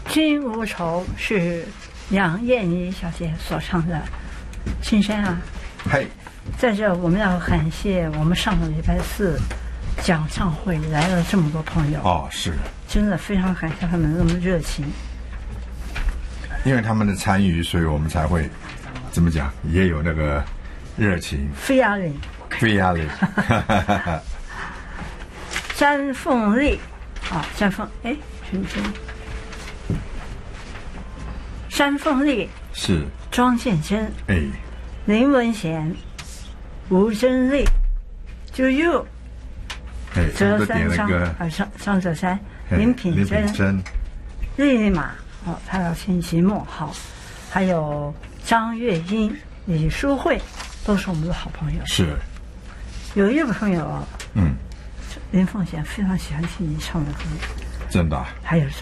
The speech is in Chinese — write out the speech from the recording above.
君无愁是杨燕妮小姐所唱的。青山啊， 嘿， 在这我们要感谢我们上个礼拜四讲唱会来了这么多朋友哦，是， 真的非常感谢他们那么热情。 因为他们的参与，所以我们才会怎么讲，也有那个热情。 非压力， 非压力。 詹凤丽啊，詹凤哎，陈真，詹凤丽是庄建真， 哎， 林文贤，吴珍丽，就又哎， 哲三张点了个啊，张哲山，林品珍，丽丽马哦，他要签期末好，还有张月英、李淑慧，都是我们的好朋友。 是， 有一个朋友， 嗯， 林凤贤非常喜欢听你唱的歌， 真的啊。 还有